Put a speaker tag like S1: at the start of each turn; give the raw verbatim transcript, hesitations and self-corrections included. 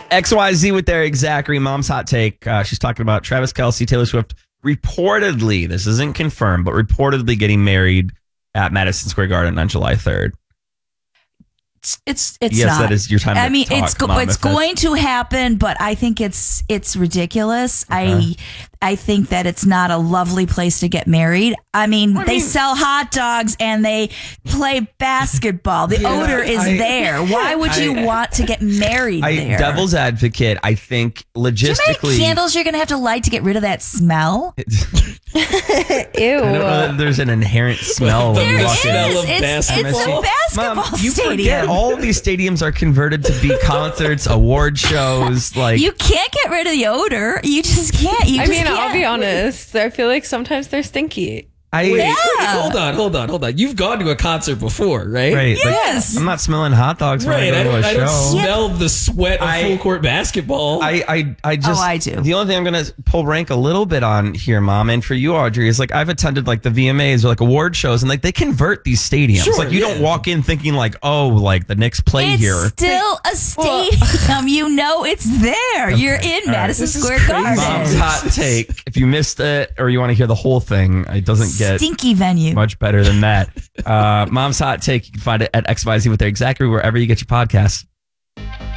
S1: X Y Z with Eric Zachary, Mom's Hot Take. Uh, she's talking about Travis Kelce, Taylor Swift, reportedly, this isn't confirmed, but reportedly getting married at Madison Square Garden on July third.
S2: It's it's, it's
S1: yes,
S2: not.
S1: that is your time.
S2: I
S1: to
S2: mean,
S1: talk,
S2: it's go-
S1: Mom,
S2: it's going to happen, but I think it's it's ridiculous. Okay. I I think that it's not a lovely place to get married. I mean, I they mean, sell hot dogs and they play basketball. The yeah, odor is I, there. Why would I, you I, want to get married
S1: I,
S2: there?
S1: Devil's advocate, I think logistically.
S2: Do you know candles you're going to have to light to get rid of that smell?
S3: Ew.
S1: I don't know that there's an inherent smell when
S2: there
S1: you walk
S2: is.
S1: in.
S2: It's, it's a basketball
S1: Mom, you
S2: stadium.
S1: Forget all of these stadiums are converted to be concerts, award shows. Like
S2: you can't get rid of the odor. You just can't. You
S3: I
S2: just
S3: mean,
S2: can't.
S3: I'll be honest. I feel like sometimes they're stinky.
S1: I,
S4: wait,
S2: yeah.
S4: wait, hold on, hold on, hold on. You've gone to a concert before, right?
S1: Right.
S2: Yes.
S1: Like, I'm not smelling hot dogs when
S4: right.
S1: I
S4: I
S1: go
S4: don't,
S1: to a
S4: I
S1: show.
S4: don't smell the sweat of
S1: I,
S4: full court basketball.
S1: I, I, I just.
S2: Oh, I do.
S1: The only thing I'm going to pull rank a little bit on here, Mom, and for you, Audrey, is like I've attended like the V M As or like award shows, and like they convert these stadiums.
S4: Sure,
S1: like you
S4: yeah.
S1: don't walk in thinking like, oh, like the Knicks play
S2: it's
S1: here.
S2: Still a stadium. You know it's there. You're in Madison
S4: This is
S2: Square
S4: crazy.
S2: Garden.
S1: Mom's Hot Take. If you missed it or you want to hear the whole thing, it doesn't get
S2: Stinky venue.
S1: much better than that. Uh, Mom's Hot Take. You can find it at X Y Z with Eric Zachary wherever you get your podcasts.